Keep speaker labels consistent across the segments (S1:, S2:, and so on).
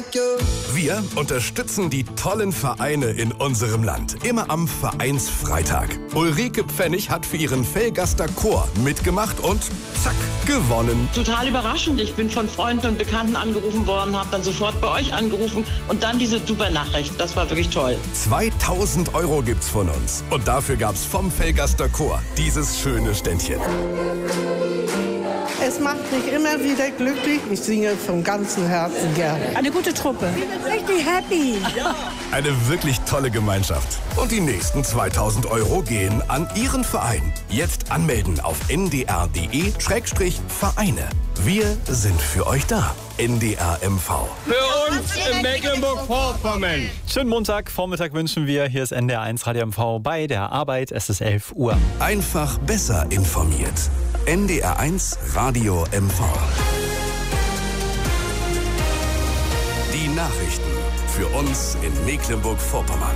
S1: Wir unterstützen die tollen Vereine in unserem Land. Immer am Vereinsfreitag. Ulrike Pfennig hat für ihren Velgaster Chor mitgemacht und zack, gewonnen.
S2: Total überraschend. Ich bin von Freunden und Bekannten angerufen worden, habe dann sofort bei euch angerufen und dann diese super Nachricht. Das war wirklich toll.
S1: 2.000 € gibt's von uns. Und dafür gab's vom Velgaster Chor dieses schöne Ständchen.
S3: Es macht mich immer wieder glücklich. Ich singe vom ganzen Herzen gerne.
S4: Eine gute Truppe.
S3: Ich bin richtig happy.
S1: Ja. Eine wirklich tolle Gemeinschaft. Und die nächsten 2.000 € gehen an Ihren Verein. Jetzt anmelden auf ndr.de/Vereine. Wir sind für euch da. NDR MV.
S5: Für uns in Mecklenburg-Vorpommern.
S6: Schönen Montagvormittag wünschen wir. Hier ist NDR1 Radio MV bei der Arbeit. Es ist 11 Uhr.
S1: Einfach besser informiert. NDR1 Radio MV. Die Nachrichten für uns in Mecklenburg-Vorpommern.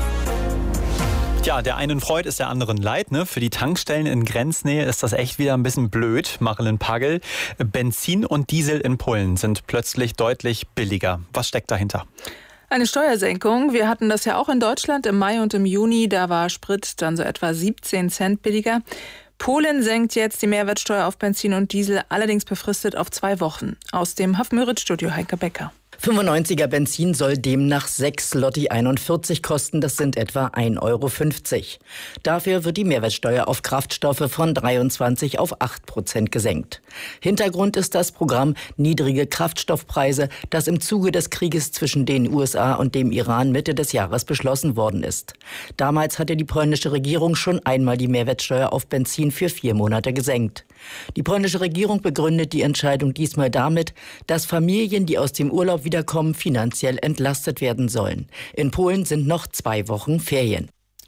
S6: Ja, der einen freut, ist der anderen leid. Ne? Für die Tankstellen in Grenznähe ist das echt wieder ein bisschen blöd. Marilyn Pagel. Benzin und Diesel in Polen sind plötzlich deutlich billiger. Was steckt dahinter?
S7: Eine Steuersenkung. Wir hatten das ja auch in Deutschland im Mai und im Juni. Da war Sprit dann so etwa 17 Cent billiger. Polen senkt jetzt die Mehrwertsteuer auf Benzin und Diesel, allerdings befristet auf 2 Wochen. Aus dem Haff-Müritz-Studio Heike Becker.
S8: 95er Benzin soll demnach 6,41 Zloty kosten, das sind etwa 1,50 €. Dafür wird die Mehrwertsteuer auf Kraftstoffe von 23 auf 8% gesenkt. Hintergrund ist das Programm Niedrige Kraftstoffpreise, das im Zuge des Krieges zwischen den USA und dem Iran Mitte des Jahres beschlossen worden ist. Damals hatte die polnische Regierung schon einmal die Mehrwertsteuer auf Benzin für 4 Monate gesenkt. Die polnische Regierung begründet die Entscheidung diesmal damit, dass Familien, die aus dem Urlaub wiederkommen, finanziell entlastet werden sollen. In Polen sind noch 2 Wochen Ferien.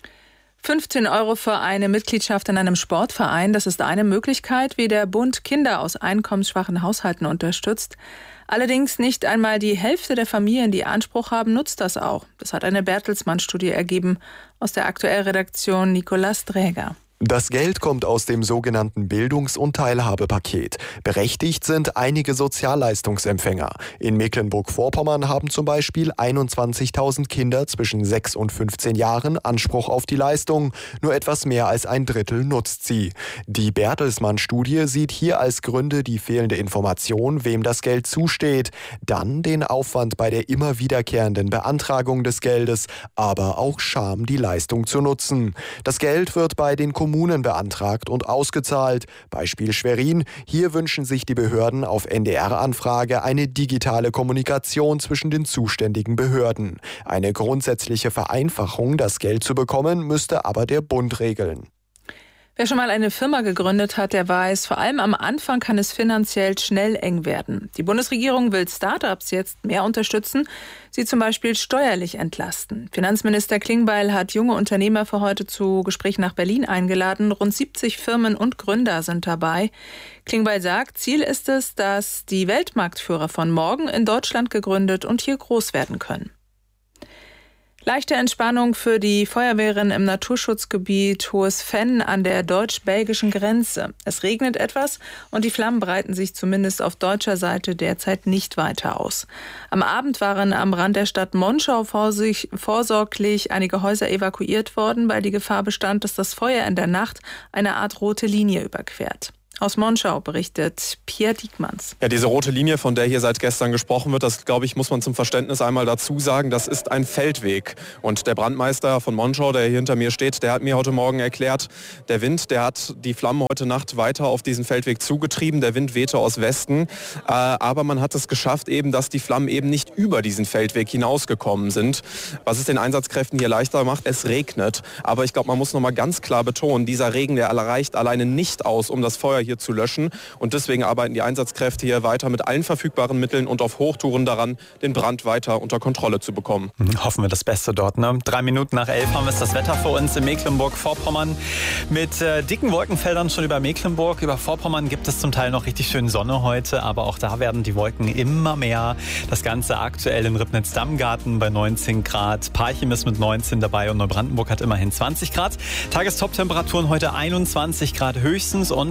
S7: 15 € für eine Mitgliedschaft in einem Sportverein, das ist eine Möglichkeit, wie der Bund Kinder aus einkommensschwachen Haushalten unterstützt. Allerdings nicht einmal die Hälfte der Familien, die Anspruch haben, nutzt das auch. Das hat eine Bertelsmann-Studie ergeben. Aus der Aktuellredaktion Nicolas Dräger.
S9: Das Geld kommt aus dem sogenannten Bildungs- und Teilhabepaket. Berechtigt sind einige Sozialleistungsempfänger. In Mecklenburg-Vorpommern haben zum Beispiel 21.000 Kinder zwischen 6 und 15 Jahren Anspruch auf die Leistung. Nur etwas mehr als ein Drittel nutzt sie. Die Bertelsmann-Studie sieht hier als Gründe die fehlende Information, wem das Geld zusteht, dann den Aufwand bei der immer wiederkehrenden Beantragung des Geldes, aber auch Scham, die Leistung zu nutzen. Das Geld wird bei den Kommunen beantragt und ausgezahlt. Beispiel Schwerin. Hier wünschen sich die Behörden auf NDR-Anfrage eine digitale Kommunikation zwischen den zuständigen Behörden. Eine grundsätzliche Vereinfachung, das Geld zu bekommen, müsste aber der Bund regeln.
S7: Wer schon mal eine Firma gegründet hat, der weiß, vor allem am Anfang kann es finanziell schnell eng werden. Die Bundesregierung will Start-ups jetzt mehr unterstützen, sie zum Beispiel steuerlich entlasten. Finanzminister Klingbeil hat junge Unternehmer für heute zu Gesprächen nach Berlin eingeladen. Rund 70 Firmen und Gründer sind dabei. Klingbeil sagt, Ziel ist es, dass die Weltmarktführer von morgen in Deutschland gegründet und hier groß werden können. Leichte Entspannung für die Feuerwehren im Naturschutzgebiet Hohes Venn an der deutsch-belgischen Grenze. Es regnet etwas und die Flammen breiten sich zumindest auf deutscher Seite derzeit nicht weiter aus. Am Abend waren am Rand der Stadt Monschau vorsorglich einige Häuser evakuiert worden, weil die Gefahr bestand, dass das Feuer in der Nacht eine Art rote Linie überquert. Aus Monschau berichtet Pierre Diekmanns.
S10: Ja, diese rote Linie, von der hier seit gestern gesprochen wird, das, glaube ich, muss man zum Verständnis einmal dazu sagen, das ist ein Feldweg. Und der Brandmeister von Monschau, der hier hinter mir steht, der hat mir heute Morgen erklärt, der Wind, der hat die Flammen heute Nacht weiter auf diesen Feldweg zugetrieben. Der Wind wehte aus Westen. Aber man hat es geschafft, eben, dass die Flammen eben nicht über diesen Feldweg hinausgekommen sind. Was es den Einsatzkräften hier leichter macht, es regnet. Aber ich glaube, man muss noch mal ganz klar betonen, dieser Regen, der reicht alleine nicht aus, um das Feuer hier zu löschen. Und deswegen arbeiten die Einsatzkräfte hier weiter mit allen verfügbaren Mitteln und auf Hochtouren daran, den Brand weiter unter Kontrolle zu bekommen.
S6: Hoffen wir das Beste dort. Ne? 3 Minuten nach 11 haben wir das Wetter für uns in Mecklenburg-Vorpommern. Mit dicken Wolkenfeldern schon über Mecklenburg. Über Vorpommern gibt es zum Teil noch richtig schön Sonne heute, aber auch da werden die Wolken immer mehr. Das Ganze aktuell in Ribnitz-Dammgarten bei 19 Grad. Parchim ist mit 19 dabei und Neubrandenburg hat immerhin 20 Grad. Tagestop-Temperaturen heute 21 Grad höchstens und von Westen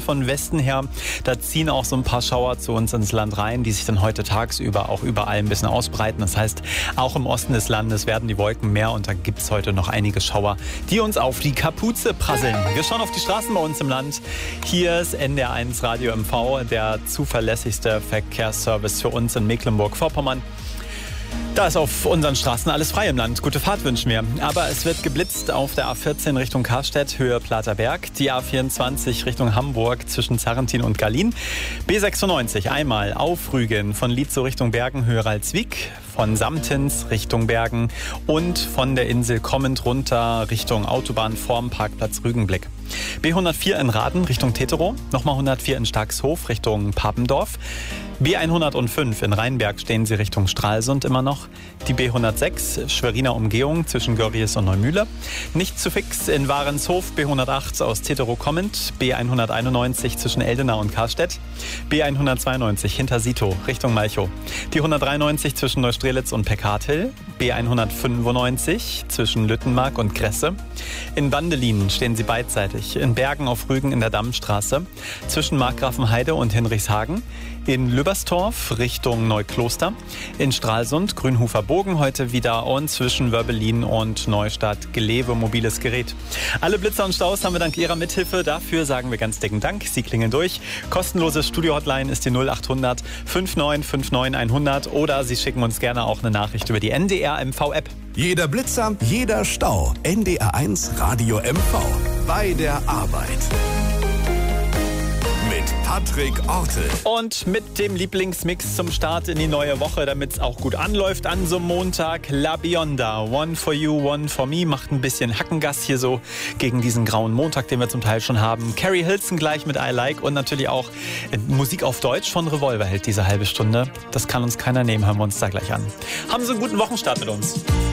S6: Osten her. Da ziehen auch so ein paar Schauer zu uns ins Land rein, die sich dann heute tagsüber auch überall ein bisschen ausbreiten. Das heißt, auch im Osten des Landes werden die Wolken mehr und da gibt es heute noch einige Schauer, die uns auf die Kapuze prasseln. Wir schauen auf die Straßen bei uns im Land. Hier ist NDR1 Radio MV, der zuverlässigste Verkehrsservice für uns in Mecklenburg-Vorpommern. Da ist auf unseren Straßen alles frei im Land. Gute Fahrt wünschen wir. Aber es wird geblitzt auf der A14 Richtung Karstedt, Höhe Platerberg. Die A24 Richtung Hamburg zwischen Zarrentin und Gallien. B96 einmal auf Rügen von Lietzow Richtung Bergen, Höhe Ralswiek. Von Samtins Richtung Bergen und von der Insel kommend runter Richtung Autobahn vorm Parkplatz Rügenblick. B104 in Raden Richtung Teterow, nochmal 104 in Starkshof Richtung Papendorf. B105 in Rheinberg stehen Sie Richtung Stralsund immer noch. Die B106 Schweriner Umgehung zwischen Görries und Neumühle. Nicht zu fix in Warenshof B108 aus Teterow kommend. B191 zwischen Eldena und Karstedt. B192 hinter Sito Richtung Malchow. Die 193 zwischen Neustrelitz und Peckarthill. B195 zwischen Lüttenmark und Kresse. In Bandelin stehen Sie beidseitig. In Bergen auf Rügen in der Dammstraße. Zwischen Markgrafenheide und Hinrichshagen. In Lübberstorf Richtung Neukloster. In Stralsund, Grünhofer Bogen heute wieder und zwischen Wörbelin und Neustadt Gelewe mobiles Gerät. Alle Blitzer und Staus haben wir dank Ihrer Mithilfe. Dafür sagen wir ganz dicken Dank. Sie klingeln durch. Kostenlose Studio-Hotline ist die 0800 5959 100 oder Sie schicken uns gerne auch eine Nachricht über die NDR MV-App.
S1: Jeder Blitzer, jeder Stau. NDR1 Radio MV. Bei der Arbeit. Mit Patrick Ortel.
S6: Und mit dem Lieblingsmix zum Start in die neue Woche, damit es auch gut anläuft an so einem Montag. La Bionda, One for You, One for Me, macht ein bisschen Hackengas hier so gegen diesen grauen Montag, den wir zum Teil schon haben. Carrie Hilson gleich mit I Like und natürlich auch Musik auf Deutsch von Revolver hält diese halbe Stunde. Das kann uns keiner nehmen, hören wir uns da gleich an. Haben Sie einen guten Wochenstart mit uns.